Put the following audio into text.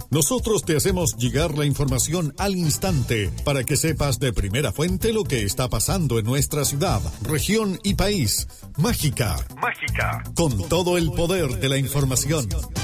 Nosotros te hacemos llegar la información al instante para que sepas de primera fuente lo que está pasando en nuestra ciudad, región y país. Mágica. Con todo el poder de la información.